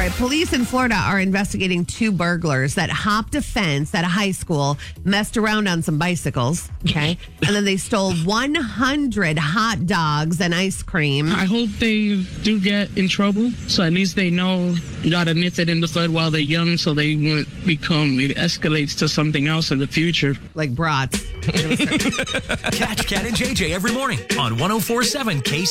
right, police in Florida are investigating 2 burglars that hopped a fence at a high school, messed around on some bicycles, okay? And then they stole 100 hot dogs and ice cream. I hope they do get in trouble, so at least they know you gotta nip it in the bud while they're young so they won't it escalates to something else in the future. Like brats. Catch Ken and JJ every morning on 104.7 KC.